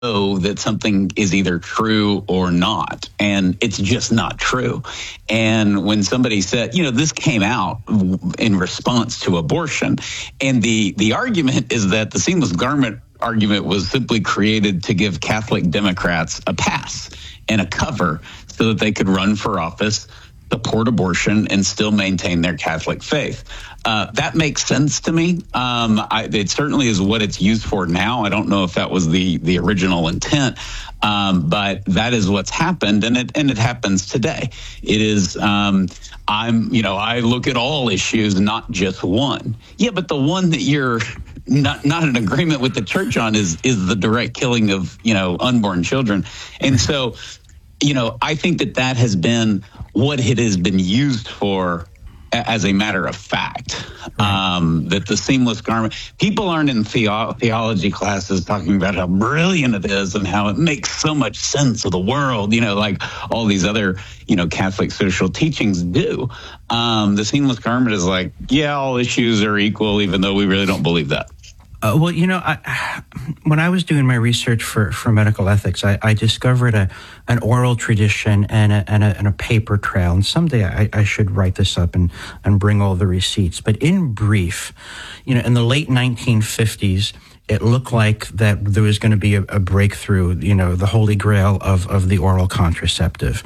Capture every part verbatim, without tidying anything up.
know that something is either true or not, and it's just not true. And when somebody said, you know, this came out in response to abortion, and the the argument is that the seamless garment argument was simply created to give Catholic Democrats a pass and a cover so that they could run for office, support abortion, and still maintain their Catholic faith. Uh, that makes sense to me. Um, I, it certainly is what it's used for now. I don't know if that was the the original intent, um, but that is what's happened, and it and it happens today. It is. Um, I'm. You know, I look at all issues, not just one. Yeah, but the one that you're not not in agreement with the church on is is the direct killing of, you know, unborn children, and so, you know, I think that that has been what it has been used for as a matter of fact, um, that the seamless garment, people aren't in theo- theology classes talking about how brilliant it is and how it makes so much sense of the world, you know, like all these other, you know, Catholic social teachings do. Um, the seamless garment is like, yeah, all issues are equal, even though we really don't believe that. Uh, well, you know, I, when I was doing my research for, for medical ethics, I, I discovered a an oral tradition and a, and a, and a paper trail. And someday I, I should write this up and, and bring all the receipts. But in brief, you know, in the late nineteen fifties, it looked like that there was going to be a, a breakthrough, you know, the holy grail of, of the oral contraceptive.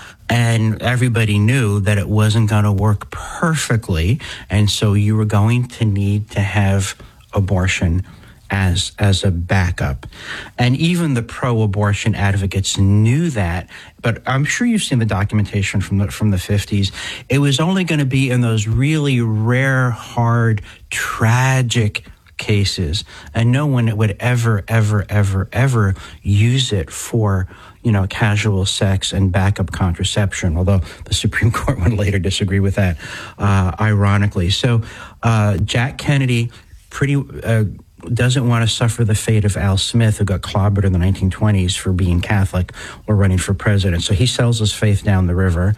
And everybody knew that it wasn't going to work perfectly. And so you were going to need to have abortion as as a backup. And even the pro-abortion advocates knew that, but I'm sure you've seen the documentation from the from the fifties. It was only going to be in those really rare, hard, tragic cases, and no one would ever, ever, ever, ever use it for, you know, casual sex and backup contraception, although the Supreme Court would later disagree with that, uh, ironically. So uh, Jack Kennedy pretty uh, doesn't want to suffer the fate of Al Smith, who got clobbered in the nineteen twenties for being Catholic or running for president. So he sells his faith down the river.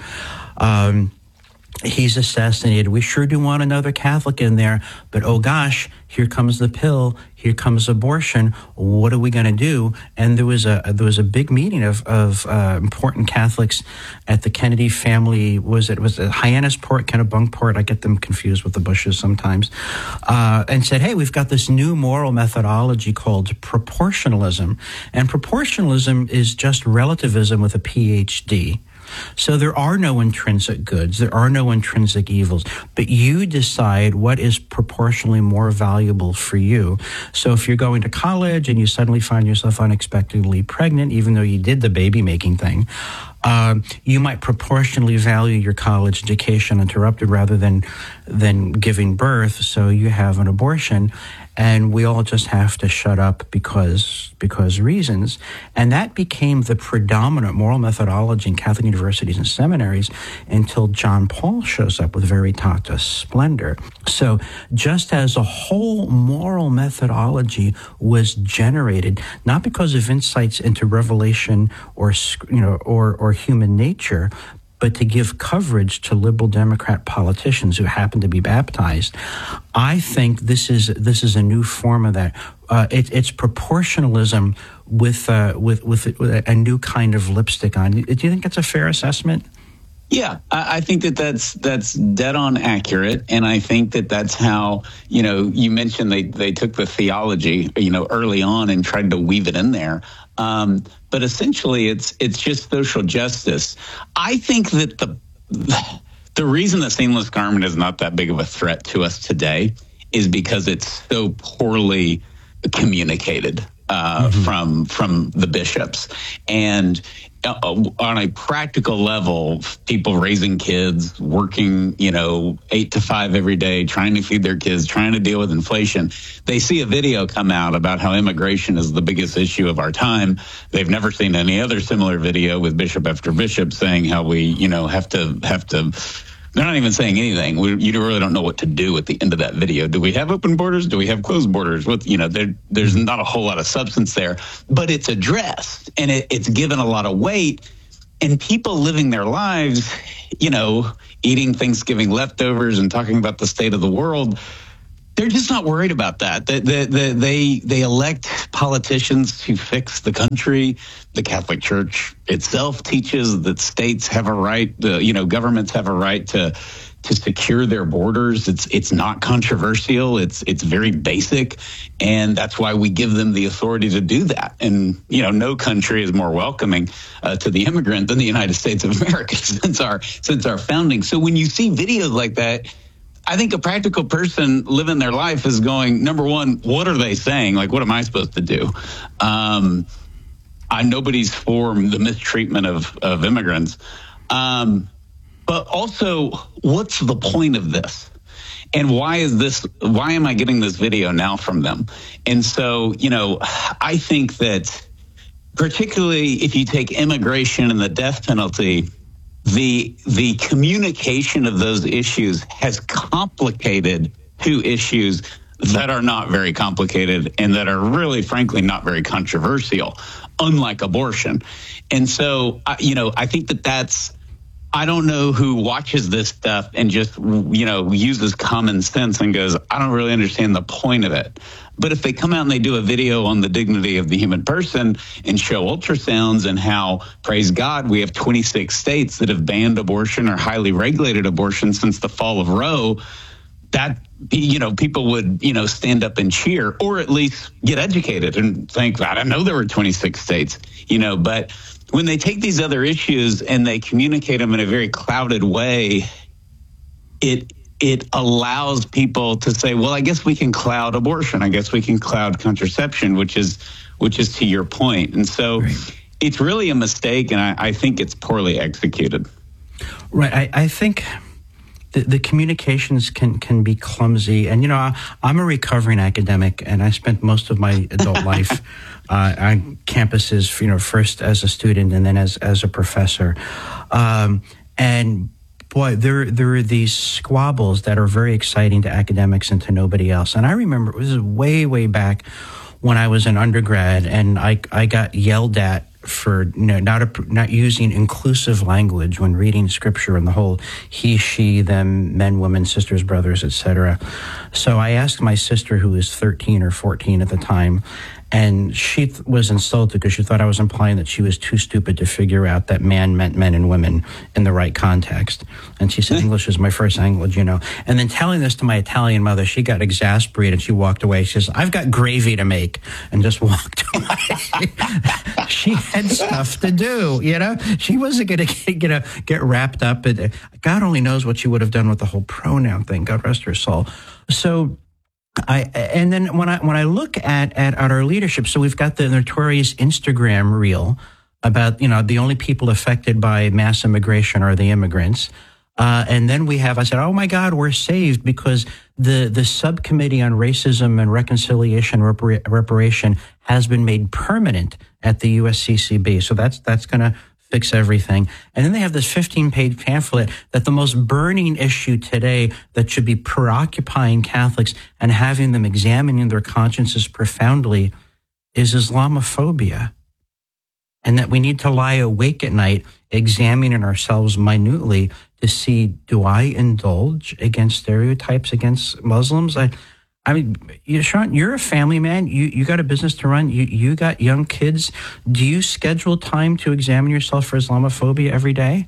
Um, he's assassinated. We sure do want another Catholic in there, but oh gosh, here comes the pill. Here comes abortion. What are we going to do? And there was a there was a big meeting of of uh, important Catholics at the Kennedy family. Was it was it Hyannisport, Kennebunkport? I get them confused with the Bushes sometimes. Uh, and said, hey, we've got this new moral methodology called proportionalism, and proportionalism is just relativism with a P H D. So there are no intrinsic goods, there are no intrinsic evils, but you decide what is proportionally more valuable for you. So if you're going to college and you suddenly find yourself unexpectedly pregnant, even though you did the baby making thing, um, you might proportionally value your college education interrupted rather than than giving birth. So you have an abortion. And we all just have to shut up because because reasons. And that became the predominant moral methodology in Catholic universities and seminaries until John Paul shows up with Veritatis Splendor. So just as a whole moral methodology was generated, not because of insights into revelation or, you know, or, or human nature, but to give coverage to liberal Democrat politicians who happen to be baptized. I think this is this is a new form of that. Uh, it, it's proportionalism with, uh, with with with a new kind of lipstick on. Do you think that's a fair assessment? Yeah, I think that that's that's dead on accurate, and I think that that's how, you know, you mentioned they they took the theology, you know, early on and tried to weave it in there. Um, but essentially, it's it's just social justice. I think that the the reason the seamless garment is not that big of a threat to us today is because it's so poorly communicated uh, mm-hmm. from from the bishops. And uh, on a practical level, people raising kids, working, you know, eight to five every day, trying to feed their kids, trying to deal with inflation. They see a video come out about how immigration is the biggest issue of our time. They've never seen any other similar video with bishop after bishop saying how we, you know, have to have to. They're not even saying anything. We, you really don't know what to do at the end of that video. Do we have open borders? Do we have closed borders? What, you know, there, there's not a whole lot of substance there, but it's addressed and it, it's given a lot of weight. And people living their lives, you know, eating Thanksgiving leftovers and talking about the state of the world, they're just not worried about that. They, they, they, they elect politicians to fix the country. The Catholic Church itself teaches that states have a right, the, you know, governments have a right to to secure their borders. It's it's not controversial. It's it's very basic, and that's why we give them the authority to do that. And you know, no country is more welcoming uh, to the immigrant than the United States of America since our since our founding. So when you see videos like that, I think a practical person living their life is going, number one, what are they saying? Like, what am I supposed to do? Um, I nobody's for the mistreatment of of immigrants. Um, But also, what's the point of this? And why is this, why am I getting this video now from them? And so, you know, I think that particularly if you take immigration and the death penalty, the the communication of those issues has complicated two issues that are not very complicated and that are really, frankly, not very controversial, unlike abortion. And so, you know, I think that that's, I don't know who watches this stuff and just, you know, uses common sense and goes, I don't really understand the point of it. But if they come out and they do a video on the dignity of the human person and show ultrasounds and how, praise God, we have twenty-six states that have banned abortion or highly regulated abortion since the fall of Roe, that, you know, people would, you know, stand up and cheer or at least get educated and think, I didn't know there were twenty-six states, you know, but when they take these other issues and they communicate them in a very clouded way, it it allows people to say, well, I guess we can cloud abortion. I guess we can cloud contraception, which is which is to your point. And so right. It's really a mistake, and I, I think it's poorly executed. Right. I, I think the, the communications can, can be clumsy. And, you know, I, I'm a recovering academic, and I spent most of my adult life Uh, on campuses, you know, first as a student and then as as a professor, um, and boy, there there are these squabbles that are very exciting to academics and to nobody else. And I remember this is way way back when I was an undergrad, and I I got yelled at for you know, not a, not using inclusive language when reading scripture and the whole he, she, them, men, women, sisters, brothers, et cetera. So I asked my sister, who was thirteen or fourteen at the time. And she th- was insulted because she thought I was implying that she was too stupid to figure out that man meant men and women in the right context. And she said, English is my first language, you know. And then telling this to my Italian mother, she got exasperated and she walked away. She says, I've got gravy to make, and just walked away. She had stuff to do, you know. She wasn't going to get, a, get wrapped up in, God only knows what she would have done with the whole pronoun thing. God rest her soul. So, I and then when I when I look at, at at our leadership, so we've got the notorious Instagram reel about, you know, the only people affected by mass immigration are the immigrants, uh, and then we have I said, oh my God, we're saved because the the subcommittee on racism and reconciliation repara- reparation has been made permanent at the U S C C B, so that's that's going to fix everything. And then they have this fifteen-page pamphlet that the most burning issue today that should be preoccupying Catholics and having them examining their consciences profoundly is Islamophobia. And that we need to lie awake at night examining ourselves minutely to see, do I indulge against stereotypes against Muslims? I I mean, you, Sean, you're a family man. You you got a business to run. You you got young kids. Do you schedule time to examine yourself for Islamophobia every day?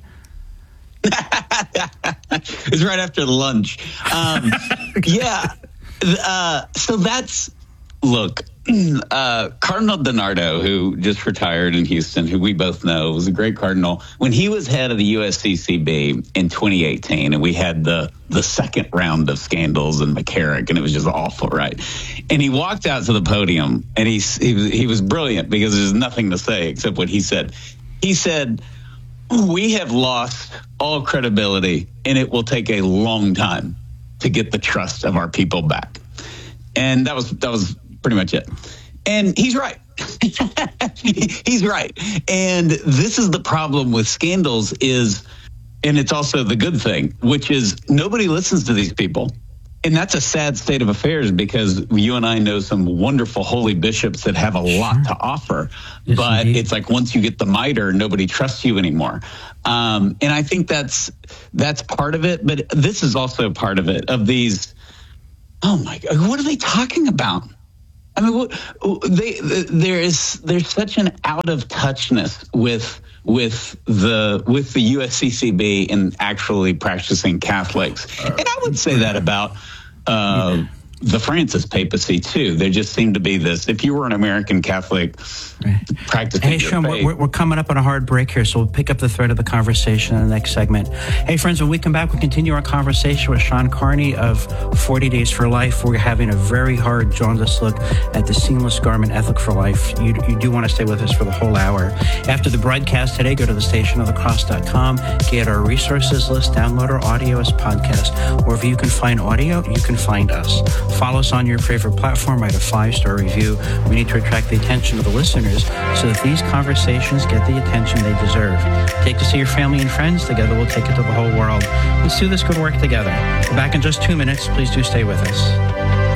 It's right after lunch. Um, yeah. Uh, so that's, look, uh, Cardinal DiNardo, who just retired in Houston, who we both know was a great cardinal, when he was head of the U S C C B in twenty eighteen, and we had the the second round of scandals in McCarrick, and it was just awful, right? And he walked out to the podium, and he, he, was, he was brilliant because there's nothing to say except what he said. He said, we have lost all credibility, and it will take a long time to get the trust of our people back. And that was that was pretty much it. And he's right. He's right. And this is the problem with scandals is, and it's also the good thing, which is nobody listens to these people. And that's a sad state of affairs because you and I know some wonderful holy bishops that have a lot sure. to offer. Yes, but indeed. It's like once you get the mitre, nobody trusts you anymore. Um, and I think that's that's part of it. But this is also part of it, of these Oh my God, what are they talking about? I mean, what, they, there is there's such an out of touchness with with the with the U S C C B and actually practicing Catholics, and I would say that about uh, yeah. the Francis papacy too. There just seemed to be this. If you were an American Catholic right. practicing, hey, Sean, we're, we're coming up on a hard break here, so we'll pick up the thread of the conversation in the next segment. Hey, friends, when we come back, we'll continue our conversation with Sean Carney of forty Days for Life. We're having a very hard, jaundiced look at the seamless garment ethic for life. You, you do want to stay with us for the whole hour. After the broadcast today, go to the station of the cross dot com, get our resources list, download our audio as podcast. Wherever you can find audio, you can find us. Follow us on your favorite platform, write a five-star review. We need to attract the attention of the listeners so that these conversations get the attention they deserve. Take us to your family and friends. Together we'll take it to the whole world. Let's do this good work together. We're back in just two minutes. Please do stay with us.